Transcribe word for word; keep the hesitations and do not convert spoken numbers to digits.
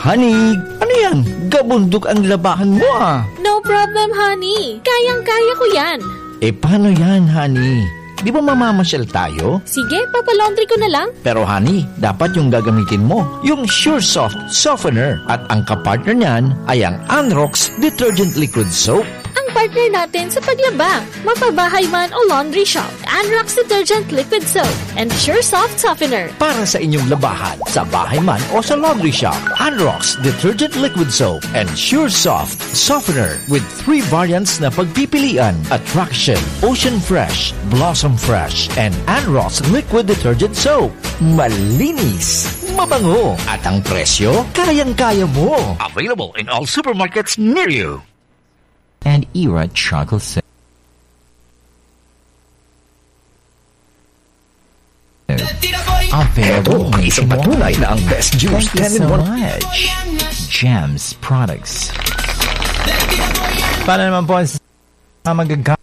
Honey, ano yan? Gabundok ang labahan mo ah. No problem, honey. Kayang-kaya ko yan. Eh, paano yan, honey? Di ba mamamasyal tayo? Sige, papalaundry ko na lang. Pero honey, dapat yung gagamitin mo, yung Sure Soft Softener. At ang kapartner niyan ay ang Anrox Detergent Liquid Soap. Ang partner natin sa paglaba, mapabahay man o laundry shop, Anrox Detergent Liquid Soap and Sure Soft Softener. Para sa inyong labahan, sa bahay man o sa laundry shop, Anrox Detergent Liquid Soap and Sure Soft Softener with three variants na pagpipilian: Attraction, Ocean Fresh, Blossom Fresh, and Anrox Liquid Detergent Soap. Malinis, mabango, at ang presyo, kayang-kaya mo. Available in all supermarkets near you. And Era Chocolate Soap. Available Ito, isang patunay na ang best juice. Thank you so much. Gems Products. Paano naman po ang magagamit